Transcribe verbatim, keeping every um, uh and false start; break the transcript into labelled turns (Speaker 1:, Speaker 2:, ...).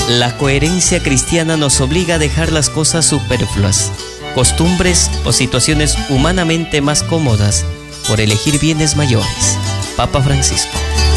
Speaker 1: La coherencia cristiana nos obliga a dejar las cosas superfluas, costumbres o situaciones humanamente más cómodas por elegir bienes mayores. Papa Francisco.